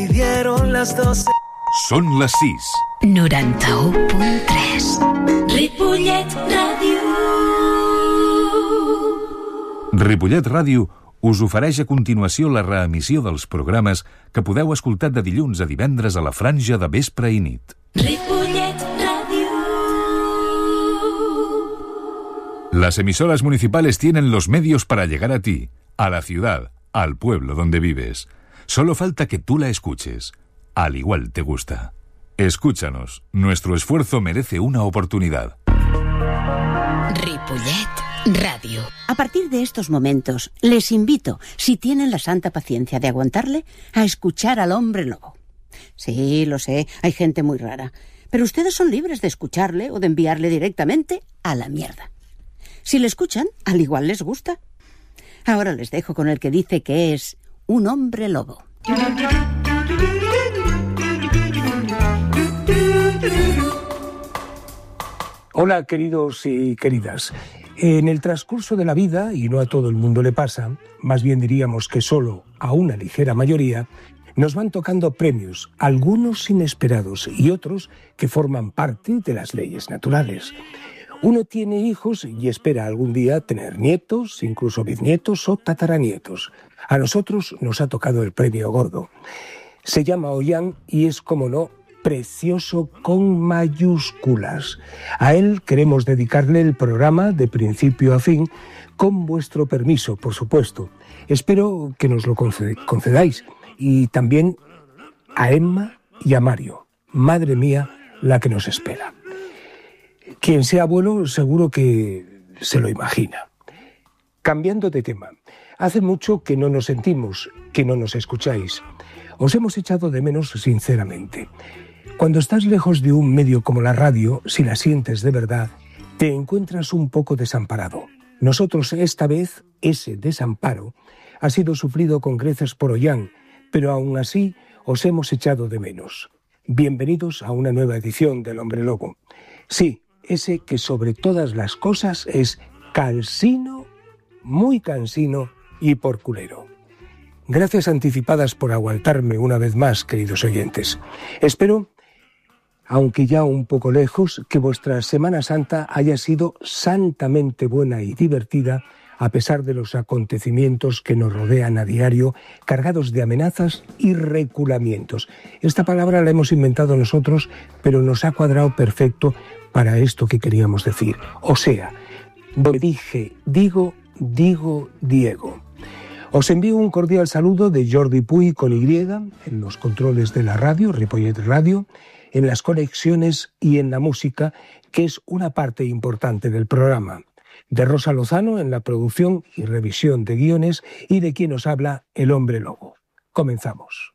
Dieron las 12. Són les 6. 91.3 Ripollet Ràdio. Ripollet Ràdio us ofereix a continuació la reemissió dels programes que podeu escoltar de dilluns a divendres a la franja de vespre i nit. Ripollet Ràdio. Las emisoras municipales tienen los medios para llegar a ti, a la ciudad, al pueblo donde vives. Solo falta que tú la escuches. Al igual te gusta. Escúchanos. Nuestro esfuerzo merece una oportunidad. Ripollet Radio. A partir de estos momentos, les invito, si tienen la santa paciencia de aguantarle, a escuchar al hombre lobo. Sí, lo sé, hay gente muy rara, pero ustedes son libres de escucharle o de enviarle directamente a la mierda. Si le escuchan, al igual les gusta. Ahora les dejo con el que dice que es un hombre lobo. Hola, queridos y queridas. En el transcurso de la vida, y no a todo el mundo le pasa, más bien diríamos que solo a una ligera mayoría, nos van tocando premios, algunos inesperados y otros que forman parte de las leyes naturales. Uno tiene hijos y espera algún día tener nietos, incluso bisnietos o tataranietos. A nosotros nos ha tocado el premio gordo. Se llama Ollán y es, como no, precioso con mayúsculas. A él queremos dedicarle el programa de principio a fin, con vuestro permiso, por supuesto. Espero que nos lo concedáis. Y también a Emma y a Mario. Madre mía, la que nos espera. Quien sea abuelo seguro que se lo imagina. Cambiando de tema, hace mucho que no nos sentimos, que no nos escucháis. Os hemos echado de menos sinceramente. Cuando estás lejos de un medio como la radio, si la sientes de verdad, te encuentras un poco desamparado. Nosotros esta vez, ese desamparo, ha sido sufrido con creces por Ollán, pero aún así os hemos echado de menos. Bienvenidos a una nueva edición del Hombre Lobo. Sí, ese que sobre todas las cosas es cansino, muy cansino y por culero. Gracias anticipadas por aguantarme una vez más, queridos oyentes. Espero, aunque ya un poco lejos, que vuestra Semana Santa haya sido santamente buena y divertida, a pesar de los acontecimientos que nos rodean a diario, cargados de amenazas y reculamientos. Esta palabra la hemos inventado nosotros, pero nos ha cuadrado perfecto para esto que queríamos decir. O sea, donde dije, digo, Diego. Os envío un cordial saludo de Jordi Puy con Y, en los controles de la radio, Ripollet Radio, en las conexiones y en la música, que es una parte importante del programa. De Rosa Lozano en la producción y revisión de guiones y de quien os habla, el Hombre Lobo. Comenzamos.